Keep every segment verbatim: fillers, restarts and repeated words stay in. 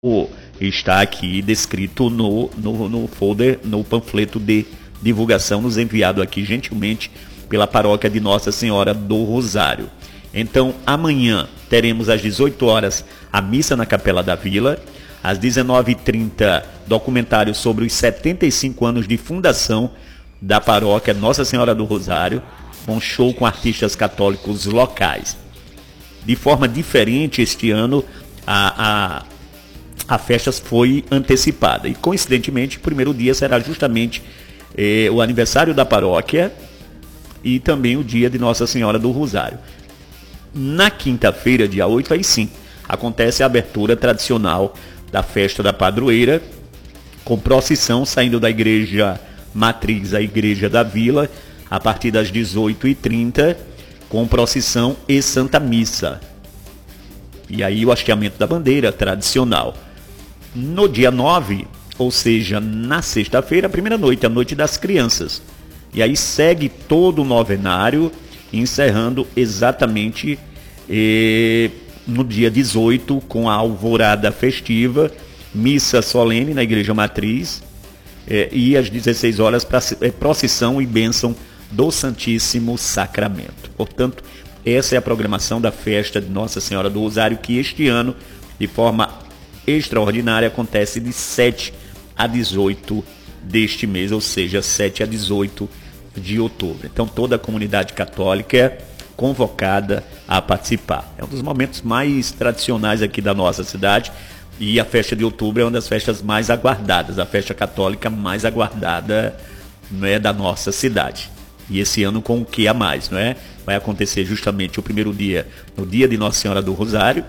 está aqui descrito no, no, no folder, no panfleto de divulgação nos enviado aqui gentilmente pela paróquia de Nossa Senhora do Rosário. Então, amanhã teremos às dezoito horas a missa na Capela da Vila, às dezenove e trinta documentário sobre os setenta e cinco anos de fundação da paróquia Nossa Senhora do Rosário, com show com artistas católicos locais. De forma diferente, este ano a, a, a festa foi antecipada e, coincidentemente, o primeiro dia será justamente eh, o aniversário da paróquia e também o dia de Nossa Senhora do Rosário. Na quinta-feira, dia oito, aí sim, acontece a abertura tradicional da festa da padroeira, com procissão saindo da igreja matriz à igreja da vila, a partir das dezoito e trinta, com procissão e Santa Missa. E aí o hasteamento da bandeira tradicional. No dia nove, ou seja, na sexta-feira, a primeira noite, a noite das crianças. E aí segue todo o novenário, encerrando exatamente eh, no dia dezoito, com a alvorada festiva, missa solene na igreja matriz, eh, e às dezesseis horas, pra, eh, procissão e bênção do Santíssimo Sacramento. Portanto, essa é a programação da festa de Nossa Senhora do Rosário, que este ano, de forma extraordinária, acontece de sete a dezoito deste mês, ou seja, sete a dezoito de outubro. Então, toda a comunidade católica é convocada a participar. É um dos momentos mais tradicionais aqui da nossa cidade, e a festa de outubro é uma das festas mais aguardadas, a festa católica mais aguardada, não é, da nossa cidade. E esse ano com o que a mais, não é? Vai acontecer justamente o primeiro dia, no dia de Nossa Senhora do Rosário,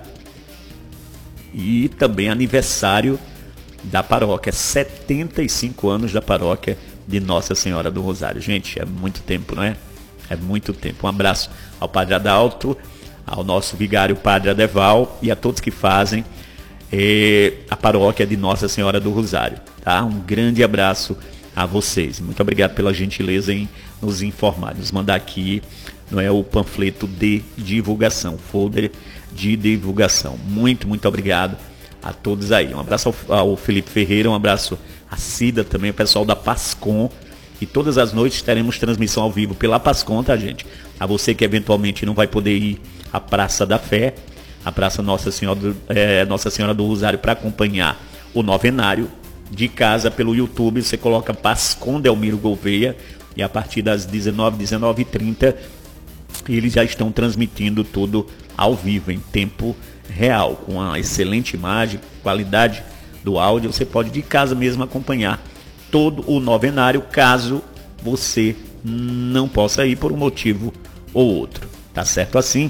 e também aniversário da paróquia, setenta e cinco anos da paróquia de Nossa Senhora do Rosário. Gente, é muito tempo, não é? É muito tempo. Um abraço ao Padre Adalto, ao nosso vigário Padre Adeval e a todos que fazem eh, a paróquia de Nossa Senhora do Rosário. Tá? Um grande abraço a vocês. Muito obrigado pela gentileza em nos informar, nos mandar aqui, não é, o panfleto de divulgação, folder de divulgação. Muito, muito obrigado a todos aí. Um abraço ao, ao Felipe Ferreira, um abraço a Cida também, o pessoal da Pascom. E todas as noites teremos transmissão ao vivo pela Pascom, tá, gente? A você que eventualmente não vai poder ir à Praça da Fé, a Praça Nossa Senhora do, é, Nossa Senhora do Rosário, para acompanhar o novenário, de casa pelo YouTube, você coloca Pascom Delmiro Gouveia, e a partir das dezenove, dezenove e trinta, eles já estão transmitindo tudo ao vivo, em tempo real, com uma excelente imagem, qualidade do áudio. Você pode de casa mesmo acompanhar todo o novenário, caso você não possa ir por um motivo ou outro. Tá certo assim?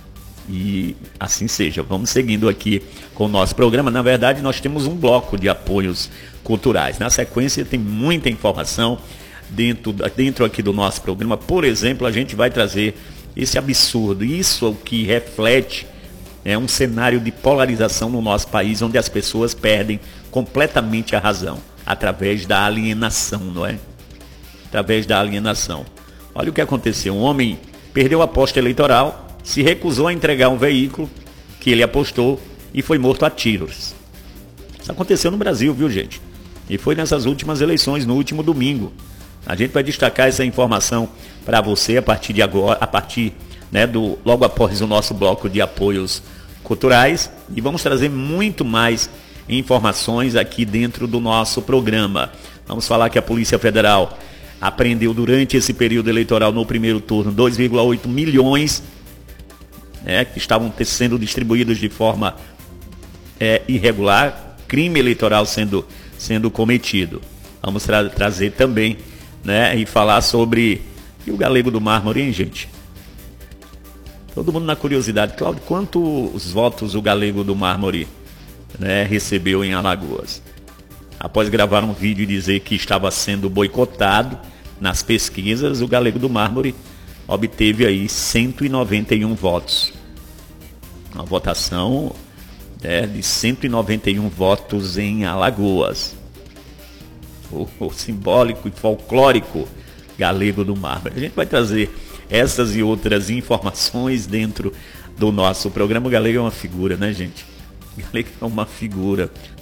E assim seja. Vamos seguindo aqui com o nosso programa. Na verdade, nós temos um bloco de apoios culturais. Na sequência, tem muita informação dentro, dentro aqui do nosso programa. Por exemplo, a gente vai trazer esse absurdo. Isso é o que reflete é um cenário de polarização no nosso país, onde as pessoas perdem completamente a razão, através da alienação, não é? Através da alienação. Olha o que aconteceu. Um homem perdeu a aposta eleitoral, se recusou a entregar um veículo que ele apostou e foi morto a tiros. Isso aconteceu no Brasil, viu, gente? E foi nessas últimas eleições, no último domingo. A gente vai destacar essa informação para você a partir de agora, a partir, né, do logo após o nosso bloco de apoios culturais, e vamos trazer muito mais informações aqui dentro do nosso programa. Vamos falar que a Polícia Federal apreendeu durante esse período eleitoral, no primeiro turno, dois vírgula oito milhões, né, que estavam sendo distribuídos de forma é, irregular, crime eleitoral sendo, sendo cometido. Vamos tra trazer também, né, e falar sobre e o Galego do Mármore, hein, gente? Todo mundo na curiosidade. Cláudio, quantos votos o Galego do Mármore, né, recebeu em Alagoas? Após gravar um vídeo e dizer que estava sendo boicotado nas pesquisas, o Galego do Mármore obteve aí cento e noventa e um votos. Uma votação, né, de cento e noventa e um votos em Alagoas. O, o simbólico e folclórico Galego do Mármore. A gente vai trazer essas e outras informações dentro do nosso programa. O Galego é uma figura, né, gente? Galego é uma figura